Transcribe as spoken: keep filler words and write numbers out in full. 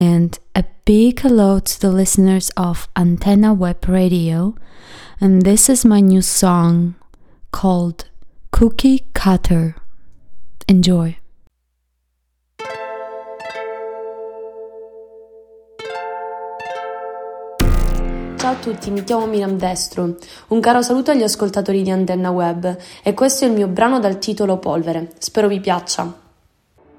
And a big hello to the listeners of Antenna Web Radio, and this is my new song called Cookie Cutter. Enjoy. Ciao a tutti, mi chiamo Miriam Destro. Un caro saluto agli ascoltatori di Antenna Web e questo è il mio brano dal titolo Polvere. Spero vi piaccia.